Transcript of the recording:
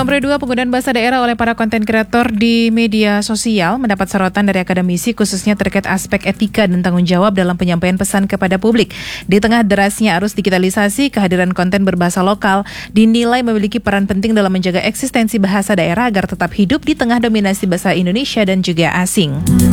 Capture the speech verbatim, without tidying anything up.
Selama periode dua, penggunaan bahasa daerah oleh para konten kreator di media sosial mendapat sorotan dari akademisi khususnya terkait aspek etika dan tanggung jawab dalam penyampaian pesan kepada publik. Di tengah derasnya arus digitalisasi, kehadiran konten berbahasa lokal dinilai memiliki peran penting dalam menjaga eksistensi bahasa daerah agar tetap hidup di tengah dominasi bahasa Indonesia dan juga asing.